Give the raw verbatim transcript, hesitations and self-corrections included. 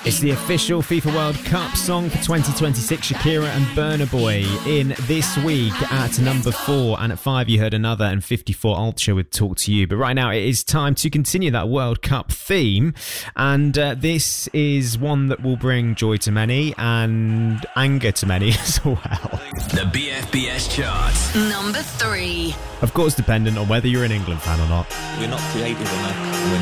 It's the official FIFA World Cup song for twenty twenty-six. Shakira and Burna Boy in this week at number four. And at five, you heard Another and fifty-four Ultra with Talk to You. But right now, it is time to continue that World Cup theme. And uh, this is one that will bring joy to many and anger to many as well. The B F B S chart. Number three. Of course, dependent on whether you're an England fan or not. We're not creative enough. We're